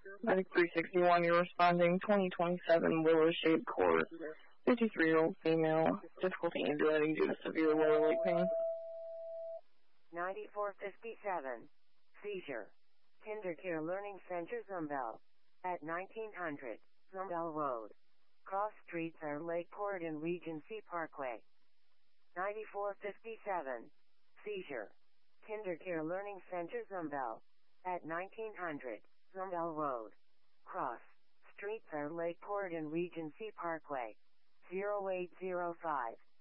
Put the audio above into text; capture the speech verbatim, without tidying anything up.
Medic three sixty-one, you're responding twenty twenty-seven Willow Shade Court, fifty-three-year-old female, difficulty ambulating due to severe lower leg pain. ninety-four fifty-seven, seizure. KinderCare Learning Center Zumbel, at nineteen hundred, Zumbel Road. Cross streets are Lakeport and Regency Parkway. ninety-four fifty-seven, seizure. KinderCare Learning Center Zumbel, at nineteen hundred, Zumbel Road. Cross streets are Lakeport and Regency Parkway. zero eight zero five.